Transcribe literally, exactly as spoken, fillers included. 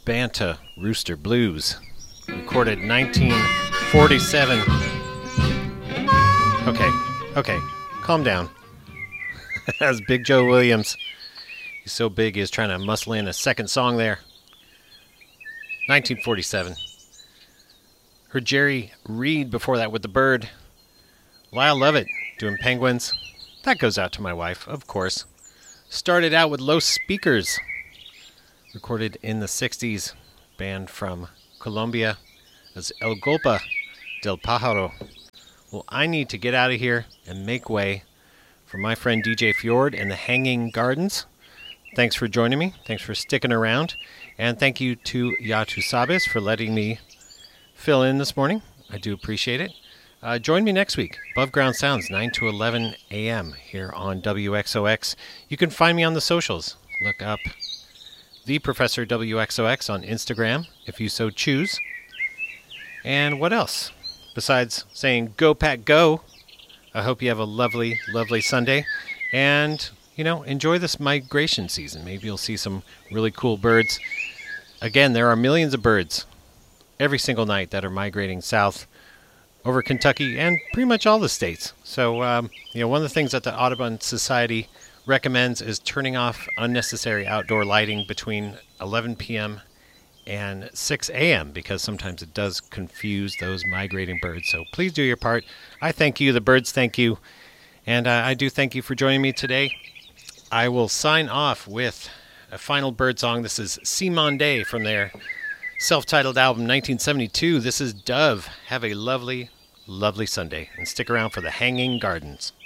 Banta Rooster Blues, recorded nineteen forty-seven. Okay, okay, calm down. That's Big Joe Williams. He's so big he's trying to muscle in a second song there. nineteen forty-seven. Heard Jerry Reed before that with The Bird. Lyle Lovett doing Penguins. That goes out to my wife, of course. Started out with Los Speakers, recorded in the sixties. Band from Colombia as El Golpe del Pájaro. Well, I need to get out of here and make way for my friend D J Fjord and the Hanging Gardens. Thanks for joining me. Thanks for sticking around. And thank you to Yatu Sabes for letting me fill in this morning. I do appreciate it. Uh, join me next week. Above Ground Sounds, nine to eleven a.m. here on W X O X. You can find me on the socials. Look up The Professor W X O X on Instagram, if you so choose. And what else? Besides saying, go Pack Go, I hope you have a lovely, lovely Sunday. And, you know, enjoy this migration season. Maybe you'll see some really cool birds. Again, there are millions of birds every single night that are migrating south over Kentucky and pretty much all the states. So, um, you know, one of the things that the Audubon Society recommends is turning off unnecessary outdoor lighting between eleven p.m. and six a.m. because sometimes it does confuse those migrating birds. So please do your part. I thank you. The birds thank you. And uh, I do thank you for joining me today. I will sign off with a final bird song. This is Simon Day from their self-titled album nineteen seventy-two. This is Dove. Have a lovely, lovely Sunday. And stick around for the Hanging Gardens.